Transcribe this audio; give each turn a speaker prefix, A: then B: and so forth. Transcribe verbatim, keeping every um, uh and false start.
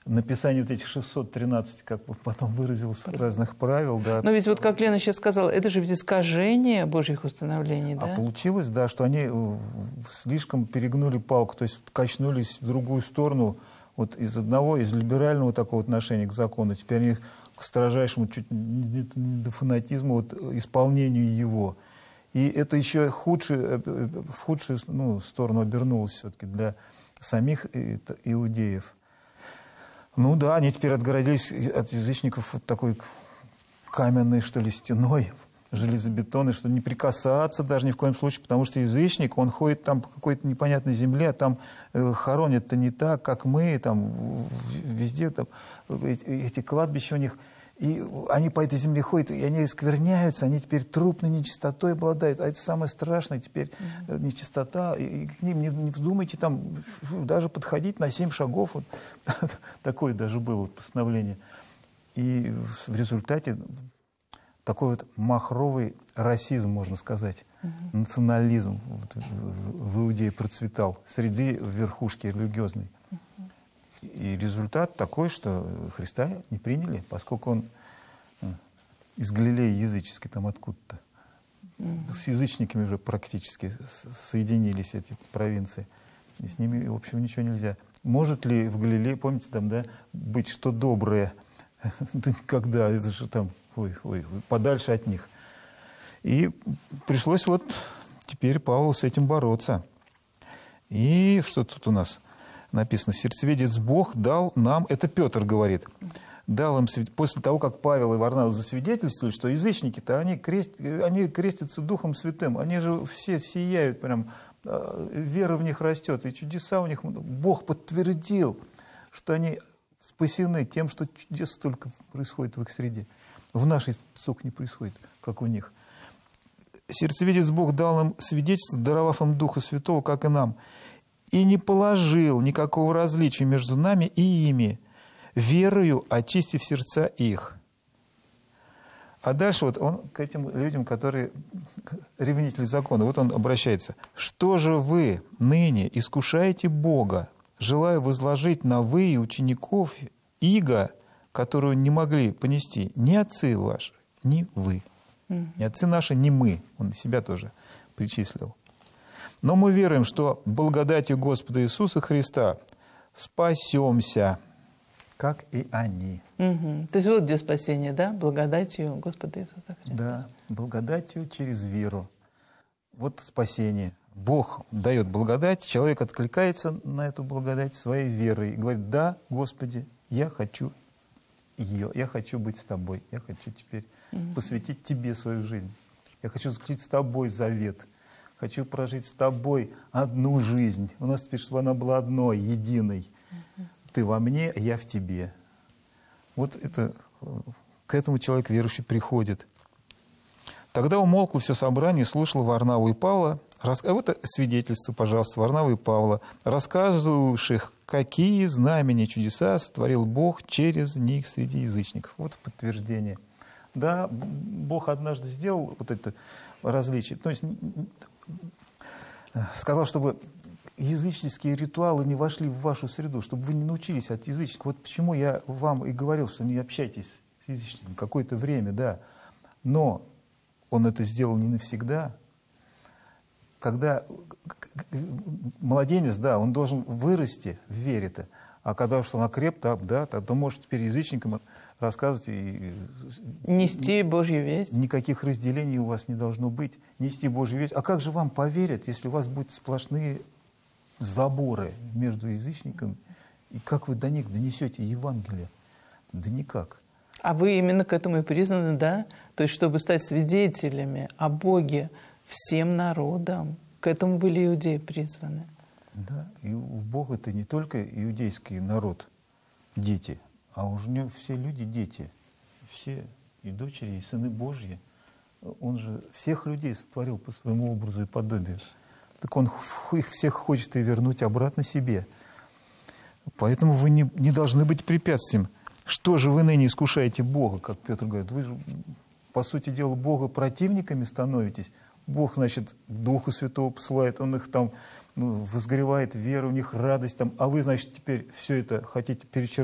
A: написание вот этих шестьсот тринадцать, как потом выразилось, разных правил. Да.
B: Но ведь вот, как Лена сейчас сказала, это же ведь искажение Божьих установлений, да?
A: А получилось, да, что они слишком перегнули палку, то есть качнулись в другую сторону, вот из одного, из либерального такого отношения к закону, теперь они к строжайшему, чуть не до фанатизма, вот, исполнению его. И это еще худшее, в худшую, ну, сторону обернулось все-таки для самих иудеев. Ну да, они теперь отгородились от язычников вот такой каменной, что ли, стеной, железобетонной, что не прикасаться даже ни в коем случае, потому что язычник, он ходит там по какой-то непонятной земле, а там э, хоронят-то не так, как мы, там везде там, эти, эти кладбища у них, и они по этой земле ходят, и они скверняются, они теперь трупной нечистотой обладают, а это самое страшное теперь, mm-hmm. нечистота, и, и к ним не, не вздумайте там даже подходить на семь шагов, вот. Такое даже было вот постановление. И в результате такой вот махровый расизм, можно сказать, mm-hmm. национализм вот в, в Иудее процветал среди верхушки религиозной. Mm-hmm. И результат такой, что Христа не приняли, поскольку он из Галилеи языческой, там откуда-то. Mm-hmm. С язычниками уже практически соединились эти провинции. И с ними, в общем, ничего нельзя. Может ли в Галилее, помните, там, да, быть что доброе? Да никогда, это же там, ой, ой, подальше от них. И пришлось вот теперь Павлу с этим бороться. И что тут у нас написано? Сердцеведец Бог дал нам, это Петр говорит, дал им, после того, как Павел и Варнава засвидетельствовали, что язычники-то, они, крест, они крестятся Духом Святым, они же все сияют, прям, вера в них растет, и чудеса у них, Бог подтвердил, что они спасены тем, что чудес столько происходит в их среде. В нашей столько не происходит, как у них. Сердцеведец Бог дал им свидетельство, даровав им Духа Святого, как и нам, и не положил никакого различия между нами и ими, верою очистив сердца их. А дальше вот он к этим людям, которые ревнители закона, вот он обращается. «Что же вы ныне искушаете Бога, желая возложить на вы и учеников иго, которую не могли понести ни отцы ваши, ни вы». Не отцы наши, не мы. Он себя тоже причислил. Но мы веруем, что благодатью Господа Иисуса Христа спасемся, как и они.
B: Угу. То есть вот где спасение, да? Благодатью Господа Иисуса Христа.
A: Да, благодатью через веру. Вот спасение. Бог дает благодать, человек откликается на эту благодать своей верой и говорит: да, Господи, я хочу ее, я хочу быть с Тобой, я хочу теперь угу. посвятить Тебе свою жизнь. Я хочу заключить с Тобой завет. Хочу прожить с Тобой одну жизнь. У нас теперь, чтобы она была одной, единой. Угу. Ты во мне, я в Тебе. Вот это, к этому человек верующий приходит. Тогда умолкло все собрание, слушало Варнаву и Павла. А вот свидетельство, пожалуйста, Варнавы и Павла, рассказывавших, какие знамения, чудеса сотворил Бог через них среди язычников. Вот подтверждение. Да, Бог однажды сделал вот это различие. То есть сказал, чтобы языческие ритуалы не вошли в вашу среду, чтобы вы не научились от язычников. Вот почему я вам и говорил, что не общайтесь с язычниками какое-то время, да. Но он это сделал не навсегда. Когда младенец, да, он должен вырасти в вере-то, а когда уж он окреп, да, тогда может теперь язычникам рассказывать и
B: нести Божью весть.
A: Никаких разделений у вас не должно быть. Нести Божью весть. А как же вам поверят, если у вас будут сплошные заборы между язычниками? И как вы до них донесете Евангелие? Да никак.
B: А вы именно к этому и признаны, да? То есть, чтобы стать свидетелями о Боге всем народам. К этому были иудеи призваны.
A: Да, и у Бога это не только иудейский народ, дети, а у него все люди дети, все и дочери, и сыны Божьи. Он же всех людей сотворил по своему образу и подобию. Так он их всех хочет и вернуть обратно себе. Поэтому вы не, не должны быть препятствием. Что же вы ныне искушаете Бога, как Петр говорит? Вы же, по сути дела, Бога противниками становитесь. Бог, значит, Духа Святого посылает, Он их там, ну, возгревает веру, у них радость там, а вы, значит, теперь все это хотите перечеркнуть.